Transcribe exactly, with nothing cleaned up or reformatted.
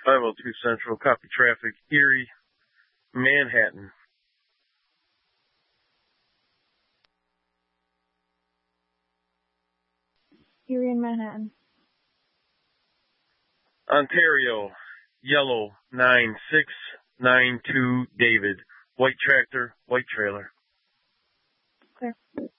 five oh two Central, copy traffic, Erie, Manhattan. Erie and Manhattan. Ontario, yellow, nine six nine two David, white tractor, white trailer. Clear.